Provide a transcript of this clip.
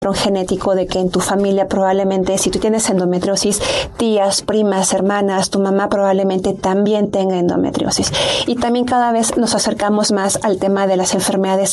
genético de que en tu familia probablemente, si tú tienes endometriosis, tías, primas, hermanas, tu mamá probablemente también tenga endometriosis. Y también cada vez nos acercamos más al tema de las enfermedades